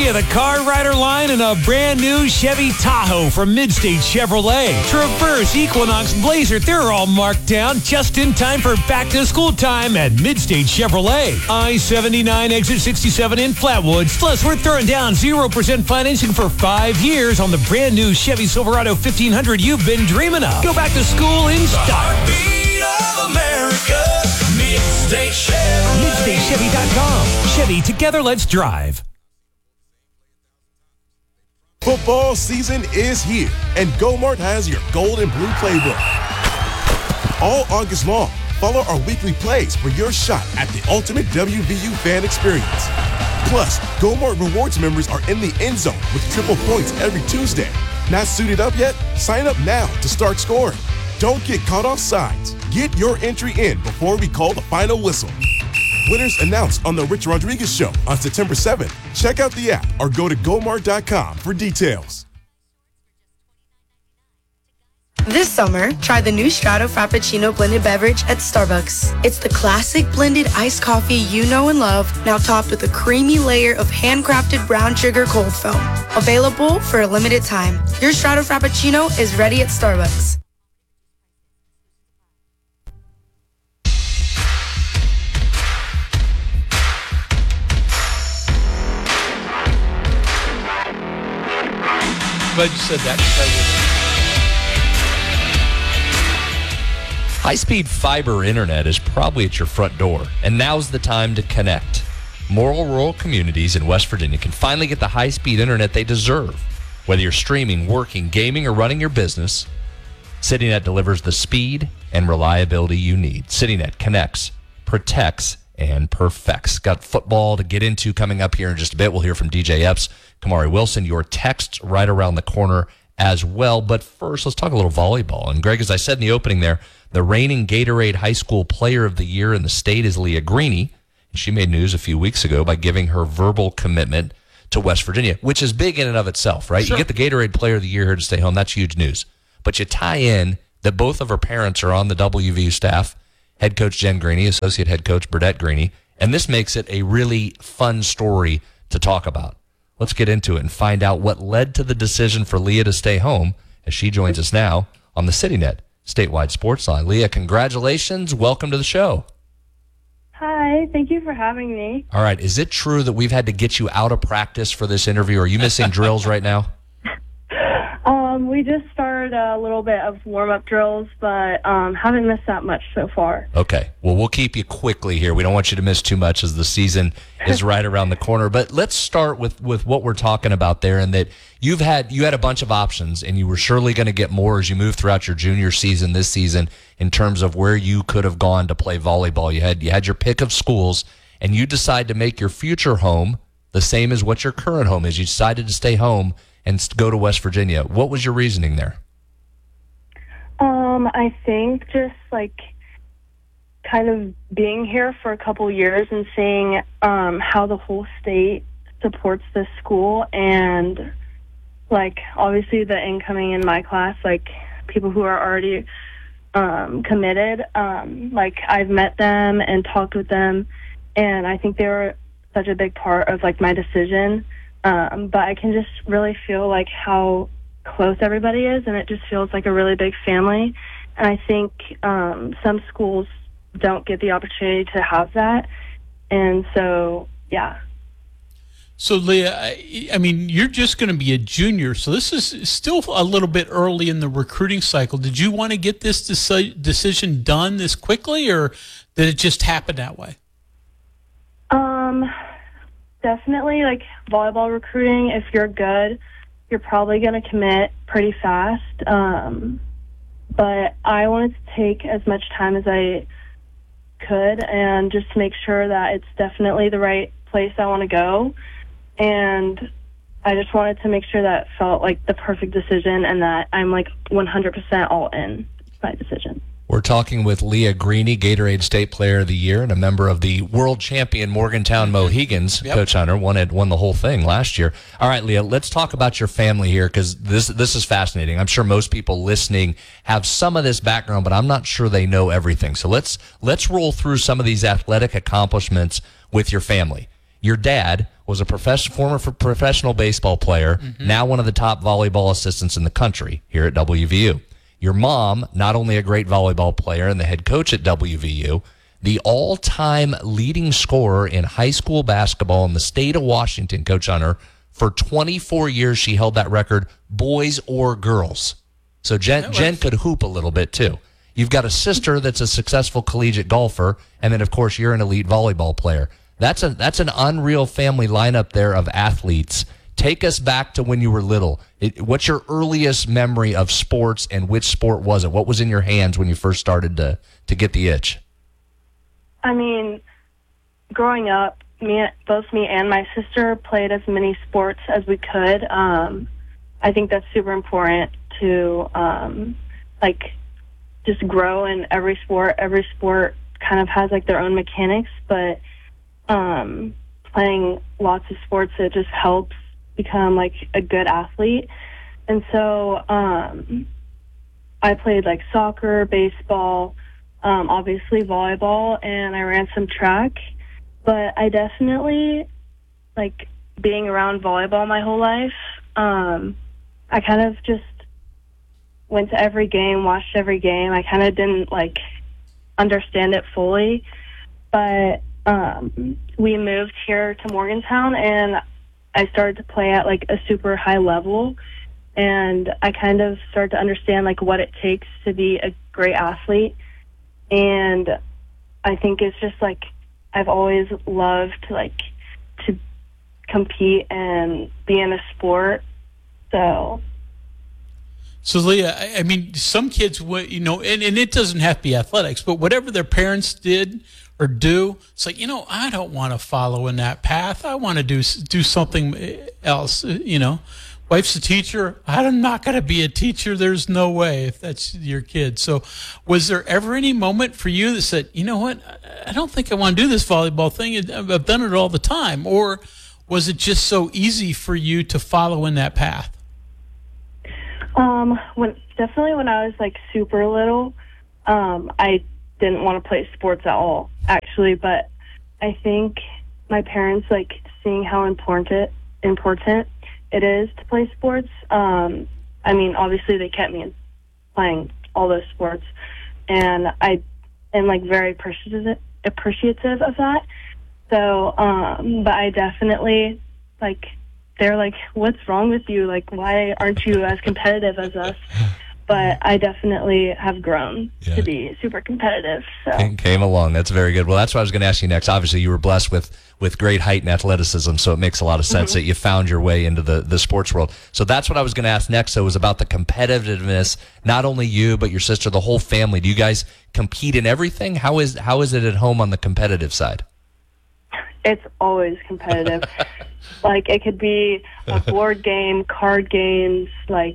Leah, the Car Rider line, and a brand new Chevy Tahoe from Midstate Chevrolet. Traverse, Equinox, Blazer, they're all marked down just in time for back-to-school time at Midstate Chevrolet. I-79 exit 67 in Flatwoods. Plus, we're throwing down 0% financing for 5 years on the brand new Chevy Silverado 1500 you've been dreaming of. Go back to school in style. Heartbeat of America, Midstate Chevrolet. MidstateChevy.com. Chevy, together let's drive. Football season is here, and GoMart has your gold and blue playbook. All August long, follow our weekly plays for your shot at the ultimate WVU fan experience. Plus, GoMart Rewards members are in the end zone with triple points every Tuesday. Not suited up yet? Sign up now to start scoring. Don't get caught off sides. Get your entry in before we call the final whistle. Winners announced on The Rich Rodriguez Show on September 7th. Check out the app or go to GoMart.com for details. This summer, try the new Strato Frappuccino blended beverage at Starbucks. It's the classic blended iced coffee you know and love, now topped with a creamy layer of handcrafted brown sugar cold foam. Available for a limited time. Your Strato Frappuccino is ready at Starbucks. Glad you said that. High-speed fiber internet is probably at your front door, and now's the time to connect. More rural communities in West Virginia can finally get the high-speed internet they deserve. Whether you're streaming, working, gaming, or running your business, CityNet delivers the speed and reliability you need. CityNet connects, protects, and perfects. Got football to get into coming up here in just a bit. We'll hear from DJ Epps, Kamari Wilson, your texts right around the corner as well. But first, let's talk a little volleyball. And Greg, as I said in the opening there, the reigning Gatorade High School Player of the Year in the state is Leah Greeny. She made news a few weeks ago by giving her verbal commitment to West Virginia, which is big in and of itself, right? Sure. You get the Gatorade Player of the Year here to stay home. That's huge news. But you tie in that both of her parents are on the WVU staff, head coach Jen Greeny, associate head coach Burdette Greeny, and this makes it a really fun story to talk about. Let's get into it and find out what led to the decision for Leah to stay home as she joins us now on the CityNet Statewide Sports Line. Leah, congratulations. Welcome to the show. Hi, thank you for having me. All right. Is it true that we've had to get you out of practice for this interview? Are you missing drills right now? We just started a little bit of warm-up drills, but haven't missed that much so far. Okay. Well, we'll keep you quickly here. We don't want you to miss too much as the season is right around the corner. But let's start with what we're talking about there, and that you had a bunch of options, and you were surely going to get more as you move throughout your junior season this season in terms of where you could have gone to play volleyball. You had your pick of schools, and you decide to make your future home the same as what your current home is. You decided to stay home and go to West Virginia. What was your reasoning there? I think just kind of being here for a couple years and seeing how the whole state supports this school, and obviously the incoming in my class, people who are already committed, I've met them and talked with them, and I think they were such a big part of my decision. But I can just really feel how close everybody is, and it just feels like a really big family. And I think some schools don't get the opportunity to have that. And so, yeah. So, Leah, I mean, you're just going to be a junior, so this is still a little bit early in the recruiting cycle. Did you want to get this decision done this quickly, or did it just happen that way? Definitely, volleyball recruiting, if you're good, you're probably going to commit pretty fast. But I wanted to take as much time as I could and just make sure that it's definitely the right place I want to go. And I just wanted to make sure that it felt like the perfect decision and that I'm 100% all in my decision. We're talking with Leah Greeny, Gatorade State Player of the Year and a member of the world champion Morgantown Mohegans. Yep. Coach Hunter won the whole thing last year. All right, Leah, let's talk about your family here, because this is fascinating. I'm sure most people listening have some of this background, but I'm not sure they know everything. So let's roll through some of these athletic accomplishments with your family. Your dad was a former professional baseball player, now one of the top volleyball assistants in the country here at WVU. Your mom, not only a great volleyball player and the head coach at WVU, the all-time leading scorer in high school basketball in the state of Washington, Coach Hunter. For 24 years, she held that record, boys or girls. So Jen could hoop a little bit, too. You've got a sister that's a successful collegiate golfer, and then, of course, you're an elite volleyball player. That's an unreal family lineup there of athletes. Take us back to when you were little. What's your earliest memory of sports, and which sport was it? What was in your hands when you first started to get the itch? I mean, growing up, both me and my sister played as many sports as we could. I think that's super important to just grow in every sport. Every sport kind of has their own mechanics, but playing lots of sports, it just helps become a good athlete. And so I played soccer, baseball, obviously volleyball, and I ran some track. But I definitely being around volleyball my whole life. I kind of just went to every game, watched every game. I kind of didn't understand it fully, but we moved here to Morgantown, and I started to play at a super high level, and I kind of started to understand what it takes to be a great athlete. And I think it's just I've always loved to compete and be in a sport. So Leah, I mean, some kids, and it doesn't have to be athletics, but whatever their parents did or do, it's I don't want to follow in that path. I want to do something else. Wife's a teacher. I'm not going to be a teacher. There's no way, if that's your kid. So was there ever any moment for you that said, you know what, I don't think I want to do this volleyball thing. I've done it all the time. Or was it just so easy for you to follow in that path? Definitely when I was super little, I didn't want to play sports at all, actually. But I think my parents, seeing how important it is to play sports. I mean, obviously they kept me in playing all those sports, and I am very appreciative of that. So, but I definitely they're what's wrong with you? Why aren't you as competitive as us? But I definitely have grown to be super competitive. So came along. That's very good. Well, that's what I was going to ask you next. Obviously, you were blessed with great height and athleticism, so it makes a lot of sense that you found your way into the sports world. So that's what I was going to ask next. So it was about the competitiveness, not only you, but your sister, the whole family. Do you guys compete in everything? How is it at home on the competitive side? It's always competitive. It could be a board game, card games,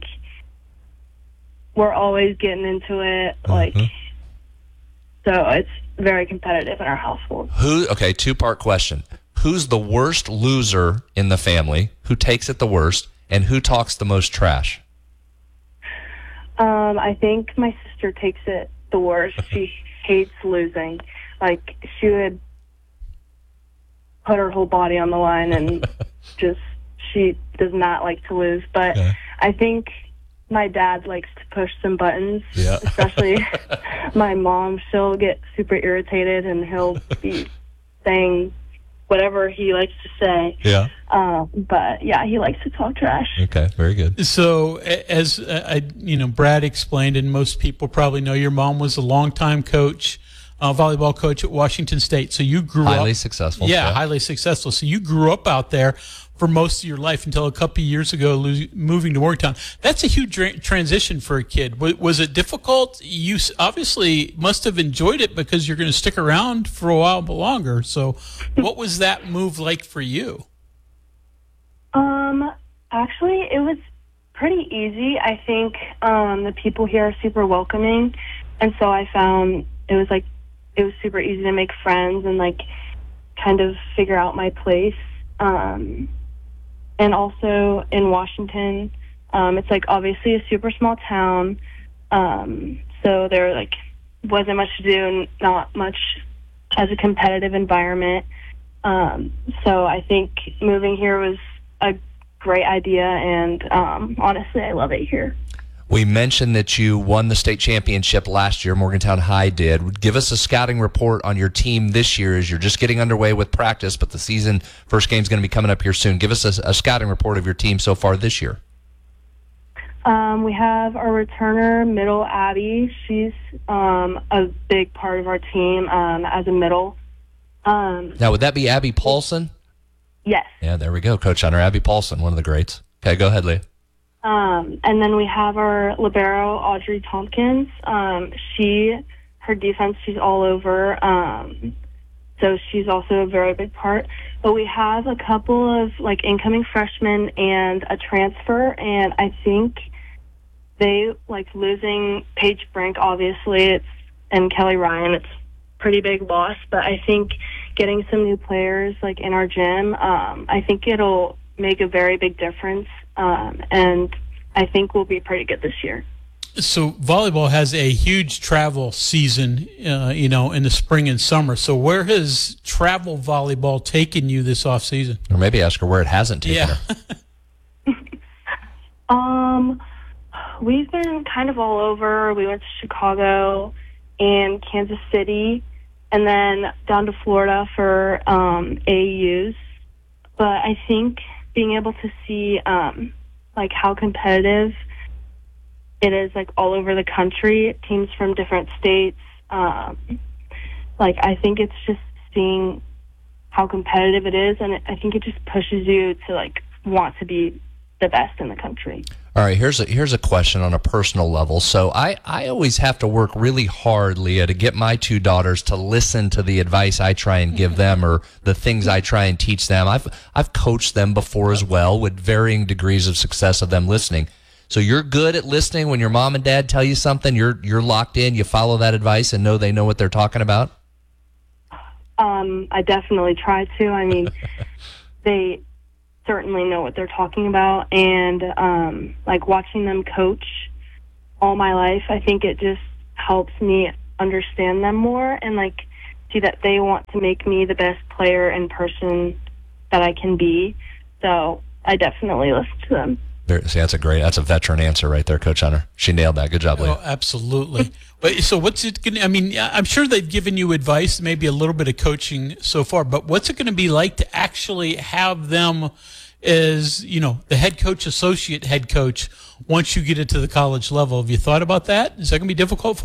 we're always getting into it, so it's very competitive in our household. Okay, two-part question. Who's the worst loser in the family? Who takes it the worst? And who talks the most trash? I think my sister takes it the worst. She hates losing. She would put her whole body on the line, and she does not like to lose. But I think my dad likes to push some buttons, especially my mom. She'll get super irritated, and he'll be saying whatever he likes to say. But he likes to talk trash. Okay, very good. So as Brad explained, and most people probably know, your mom was a longtime coach, volleyball coach at Washington State. So you grew up highly successful. Yeah, highly successful. So you grew up out there for most of your life until a couple of years ago, moving to Morgantown. That's a huge transition for a kid. Was it difficult? You obviously must have enjoyed it because you're going to stick around for a while longer. So what was that move like for you? Actually, it was pretty easy. I think the people here are super welcoming, and so I found it was super easy to make friends and kind of figure out my place. And also in Washington, it's obviously a super small town, so there wasn't much to do, not much as a competitive environment. So I think moving here was a great idea, and honestly, I love it here. We mentioned that you won the state championship last year. Morgantown High did. Give us a scouting report on your team this year as you're just getting underway with practice, but the season first game is going to be coming up here soon. Give us a scouting report of your team so far this year. We have our returner, middle Abby. She's a big part of our team as a middle. Now, would that be Abby Paulson? Yes. Yeah, there we go. Coach Hunter, Abby Paulson, one of the greats. Okay, go ahead, Leah. And then we have our libero, Audrey Tompkins. Her defense, she's all over. So she's also a very big part. But we have a couple of incoming freshmen and a transfer, and I think they losing Paige Brink, obviously, and Kelly Ryan. It's a pretty big loss, but I think getting some new players in our gym, I think it'll make a very big difference. And I think we'll be pretty good this year. So volleyball has a huge travel season, in the spring and summer. So where has travel volleyball taken you this off season? Or maybe ask her where it hasn't taken her. We've been kind of all over. We went to Chicago and Kansas City, and then down to Florida for AAUs. But I think being able to see how competitive it is all over the country, teams from different states, I think it's just seeing how competitive it is, and I think it just pushes you to want to be the best in the country. All right, here's a question on a personal level. So I always have to work really hard, Leah, to get my two daughters to listen to the advice I try and give them or the things I try and teach them. I've coached them before as well with varying degrees of success of them listening. So you're good at listening when your mom and dad tell you something, you're locked in, you follow that advice and know they know what they're talking about? I definitely try to. I mean, they certainly know what they're talking about, and watching them coach all my life, I think it just helps me understand them more and see that they want to make me the best player and person that I can be. So I definitely listen to them. See, that's a veteran answer right there, Coach Hunter. She nailed that. Good job, Leah. Oh, absolutely. So what's it going to, I'm sure they've given you advice, maybe a little bit of coaching so far, but what's it going to be like to actually have them as, the head coach, associate head coach, once you get it to the college level? Have you thought about that? Is that going to be difficult for